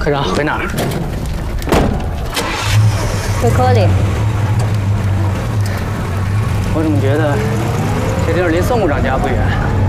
科长回哪儿？ 回科里。 我怎么觉得这地儿离宋部长家不远？